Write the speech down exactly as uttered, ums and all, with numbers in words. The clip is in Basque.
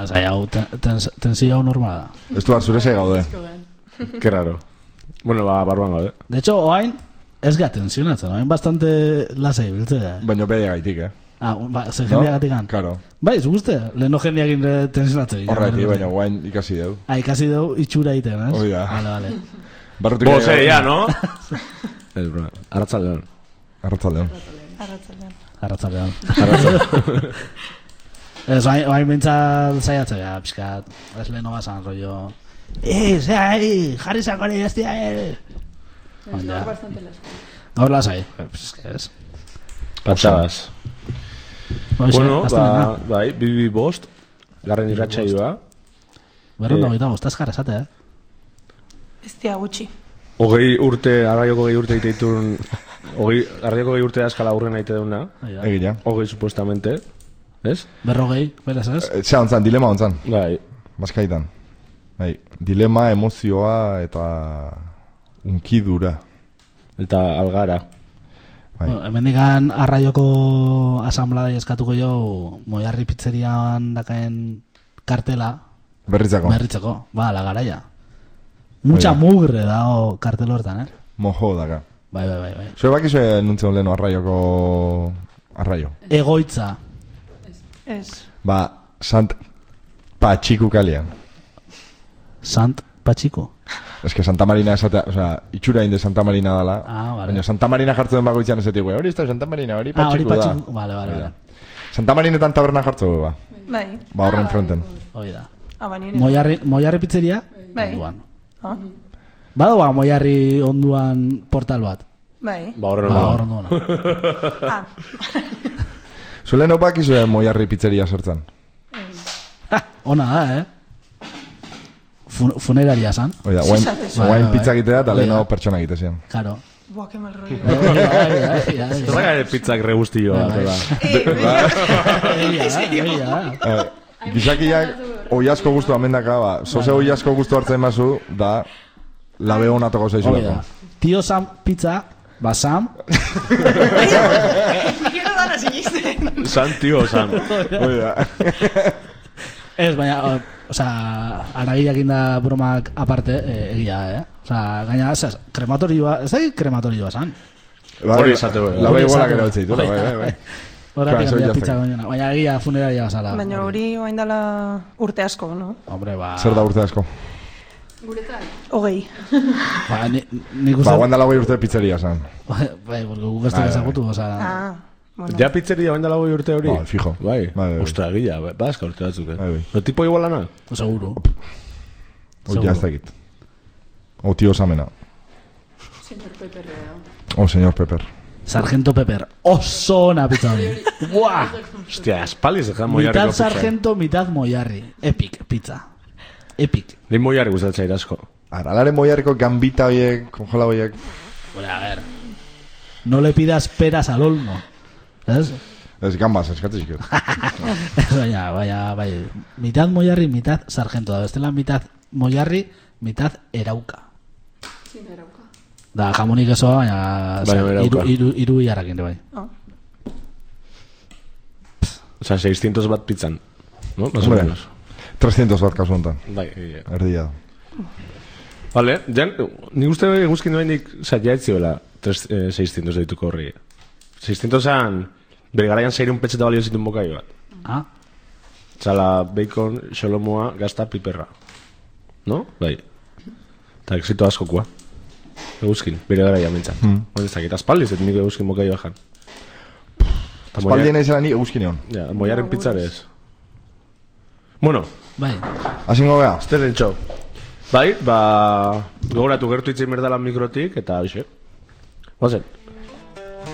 Lasai hau, tensio hau normala da. Ez du bat zure zei gaude. Que raro. Bueno, ba, barruan gaude. De hecho, oain, ez ga tensionatzen, oain bastante lasai biltzea. Baina bedia gaitik, eh? Ah, ba, zer jendea gatikan. Claro. Bai, ez guzti, leheno jendeak inre tensionatzen. Horretik, baina guain ikasi deu. Ah, ikasi deu itxura iten, ez? Oida. Vale, vale. Bose, ya, no? Ez, bro, arratzaldean. Arratzaldean. Arratzaldean. Arratzaldean. Arratzaldean. Ez, oain bintzat zaiatzea, pixkat, ez leheno basan, rollo... Eh, zea, eh, jarri zakori ez dia, eh! Gaur lasai, pues que es. Patxabaz. Bueno, ba, bai, bibi bost, garren irratxaioa. Berron dago eta bostaz jarra esate, eh? Ez dia gutxi. Hogei urte, arraioko gehi urte iteitun, hogei, arraioko gehi urte askala urren aite deuna. Egia. Hogei, supuestamente, ez? Berrogei, beraz ez? Zea ontzan, dilema ontzan. Bai. Baskaitan. Bai, dilema, emozioa eta unkidura. Eta algara. Bueno, hemen digan arraioko asamblea eskatuko jo Moiarri pizzerian dakaen kartela Berritzako. Berritzako, ba, la garaia. Mucha mugre dao kartel hortan, eh? Mojo daka. Bai, bai, bai, bai. Zue bakizue nuntzen leheno arraioko arraio? Egoitza. Ez. Ba, Sant Patxiku kalean. Sant Patxiku? Ez que Santa Marina esatea, o sea, itxura inde Santa Marina dala. Ah, vale. Baina Santa Marina jartzen den bagoitzean ezetik, hori ez da Santa Marina, hori Ah, hori Patxiku da. Patxiku, vale, vale, vale. Santa Marinetan taberna jartzen ba. Bai. Ba, horren fronten. Hoi da. Ah, ba, nire. Moiarri, Moiarri pizzeria? Bai. Onduan. Ah. Badoa Moiarri onduan portal bat? Bai. Ba, horren Ba, onduan. horren onduan. Ah. Zule no bakizue Moiarri pizzeria sortzen? Ona da, eh? Fun funeraria san. Oida, guain, guain pizza egitea eta leheno pertsona egite zian. Claro. Buah, que mal rollo. Ez da gara pizzak regustioa. Gizakiak oi asko guztu amendaka, ba, zoze oi asko guztu hartzen mazu, da labe honatoko zaizulako. Tio Sam pizza, ba Sam. Quiero dar así izten. San, tio, San. Oida. Ez, baina, o sea, aragiak inda bromak aparte, eh, egia, eh? O sea, gaina, ez, krematorioa, ez da krematorioa san. Hori esateu, eh? Labe igualak ere betzeitu, bai, bai, bai. Horretik handia pizza gainona, baina egia funeraria basala. Baina hori oain dala urte asko, no? Hombre, ba... Zer da urte asko? Guretan? Hogei. Ba, nik uste... Ba, guandala goi urte pizzeria zan. Bai, porque guk ez dugu ezagutu, o sea... Ah, bueno. Ja pizzeria oain dala goi urte hori? Ba, fijo. Bai, Bai, bai. ostra, gila, ba, eska urte batzuk, eh? Bai, bai. No tipo igualana? Seguro. Hoi ja ez dakit. O tio Samena. Señor Pepper, O señor Pepper. Sargento Pepper. Oso ona pizza hori. Buah! Hostia, espaliz dejan Moiarriko Mitad pizza. Sargento, mitad Moiarri. Epic pizza. Epic. Ni Moiarri gustatzen asko. Aralaren moiarriko gambita horiek, konjola horiek. Bueno, a ver. No le pidas peras al olmo. ¿Sabes? Ez gambas, eskatzen zikot. Baina, baina, bai. Mitad Moiarri, mitad Sargento. Da bestela mitad Moiarri, mitad Erauka. Sin Erauka. Da jamonik esoa, baina... Baina Erauka. Iru, iru, iru iarrakin, bai. Oh. O sea, seiscientos bat pizzan. ¿No? Más o Hombre, menos. trescientos bat kasu honetan. Bai, egia. Erdia. Vale, jan, ni uste eguzkin duen nik, oza, jaetzioela eh, seiscientos dituko horri. seiscientos an, bere garaian seire un petxeta balio zitun bokai bat. Ah? Txala, bacon, xolomoa, gazta, piperra. No? Bai. Eta exito askokua. Eguzkin, bere garaia mentzat. Hmm. Baina ez dakit, aspaldiz, et nik eguzkin bokai bajan. Espaldien aizela ni eguzkin egon. Ja, Moiarren pizzarez. Bueno. Bai. Azingo beha. Esteren txau. Bai, ba... Gogoratu gertu itzin berdala mikrotik, eta hoxe. Guazen.